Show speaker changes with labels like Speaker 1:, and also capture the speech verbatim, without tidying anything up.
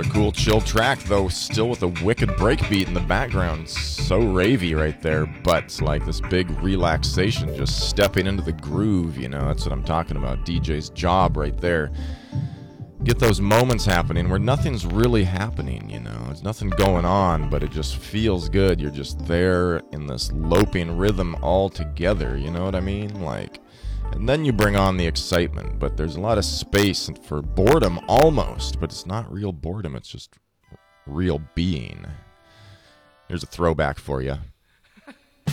Speaker 1: Cool, chill track, though, still with a wicked breakbeat in the background. So ravey right there, but like this big relaxation, just stepping into the groove, you know, that's what I'm talking about. D J's job right there. Get those moments happening where nothing's really happening, you know. There's nothing going on, but it just feels good. You're just there in this loping rhythm all together, you know what I mean? Like, and then you bring on the excitement, but there's a lot of space for boredom almost, but it's not real boredom, it's just real being. Here's a throwback for you.